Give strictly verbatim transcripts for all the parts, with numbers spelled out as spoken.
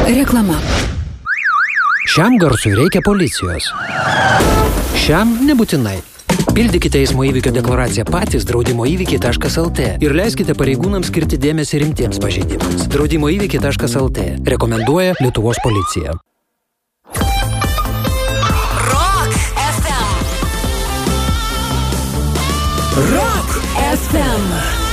Reklama. Šiam garsui reikia policijos. Šiam nebūtinai. Pildykite eismo įvykio deklaraciją patys draudimo įvykiai taškas el te ir leiskite pareigūnams skirti dėmesį rimtiems pažeidimams. draudimo įvykiai taškas el te rekomenduoja Lietuvos policija. Rock ef em. Rock ef em.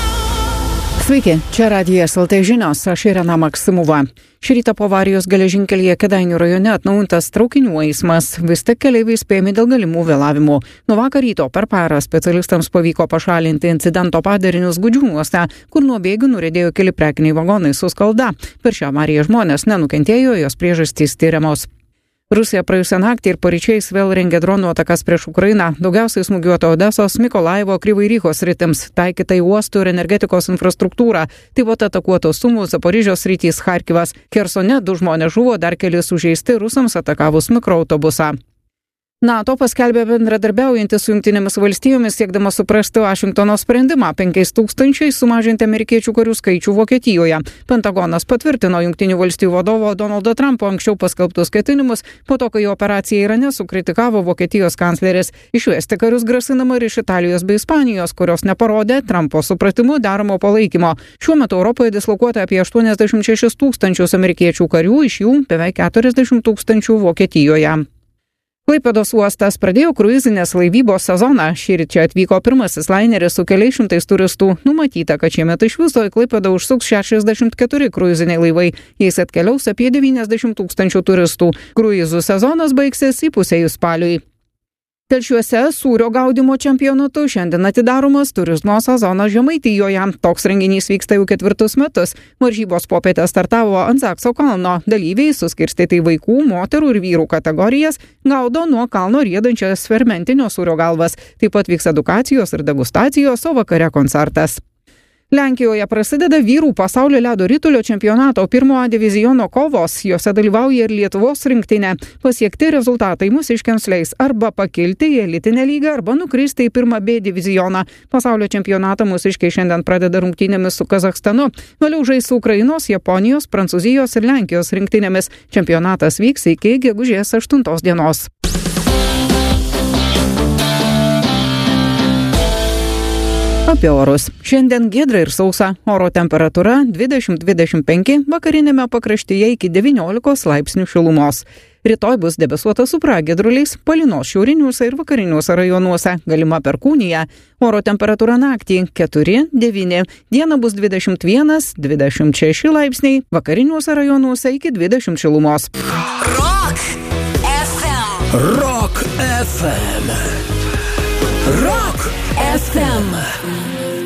Sveiki, čia Radijas el te žinios, aš Irena Maksimova. Šį rytą po avarijos geležinkelyje Kėdainių rajone atnaujintas traukinių eismas, vis tik keleiviai įspėjami dėl galimų vėlavimų. Nuo vakar ryto per parą specialistams pavyko pašalinti incidento padarinius Gudžiūnuose, kur nuo bėgių nuriedėjo keli prekiniai vagonai su skalda. Per šią avariją žmonės nenukentėjo, jos priežastys tyriamos. Rusija praėjusią naktį ir paryčiais vėl rengė dronų atakas prieš Ukrainą, daugiausiai smūgiuota Odesos, Mykolaivo, Kryvai-Rycho sritims, taikyta į uostų ir energetikos infrastruktūrą, taip pat atakuotos Sumų, Zaporižės sritys, Charkivas. Kersone du žmonės žuvo, dar keli sužeisti rusams atakavus mikroautobusą. NATO paskelbė bendradarbiaujantis su Jungtinėmis valstijomis, siekdama suprasti Vašingtono sprendimą penkiais tūkstančiais sumažinti amerikiečių karių skaičių Vokietijoje. Pentagonas patvirtino Jungtinių valstijų vadovo Donaldo Trumpo anksčiau paskelbtus ketinimus, po to, kai operaciją Irane sukritikavo Vokietijos kancleris. Išvesti karius grasinama ir iš Italijos bei Ispanijos, kurios neparodė Trumpo supratimu deramo palaikymo. Šiuo metu Europoje dislokuota apie aštuoniasdešimt šešis tūkstančius amerikiečių karių, iš jų beveik keturiasdešimt tūkstančių Vokietijoje. Klaipėdos uostas pradėjo kruizinės laivybos sezoną. Šįryt čia atvyko pirmasis laineris su keliais šimtais turistų. Numatyta, kad šiemet iš viso į Klaipėdą užsuks šešiasdešimt keturi kruiziniai laivai. Jais atkeliaus apie devyniasdešimt tūkstančių turistų. Kruizų sezonas baigsis įpusėjus spaliui. Telšiuose sūrio gaudymo čempionatu šiandien atidaromas turizmo sezonas Žemaitijoje. Toks renginys vyksta jau ketvirtus metus. Varžybos popietę startavo ant Zakso kalno. Dalyviai suskirstyti į vaikų, moterų ir vyrų kategorijas gaudo nuo kalno riedančias fermentinio sūrio galvas. Taip pat vyks edukacijos ir degustacijos, o vakare koncertas. Lenkijoje prasideda vyrų pasaulio ledo ritulio čempionato pirmo A diviziono kovos. Jose dalyvauja ir Lietuvos rinktinė. Pasiekti rezultatai mūsiškiams leis arba pakilti į elitinę lygą, arba nukristi į pirmą B divizioną. Pasaulio čempionatą mūsiškiai šiandien pradeda rungtynėmis su Kazachstanu. Vėliau žais su Ukrainos, Japonijos, Prancūzijos ir Lenkijos rinktinėmis. Čempionatas vyks iki gegužės aštuntos dienos. Apie orus. Šiandien giedra ir sausa. Oro temperatūra dvidešimt dvidešimt penki, vakarinėme pakraštyje iki devyniolikos laipsnių šilumos. Rytoj bus debesuota su pragiedruliais, palynos šiauriniuose ir vakariniuose rajonuose, galima perkūnija. Oro temperatūra naktį keturi devyni, dieną bus dvidešimt vienas dvidešimt šeši laipsniai, vakariniuose rajonuose iki dvidešimt šilumos. Rock ef em. Rock ef em. Rock ef em.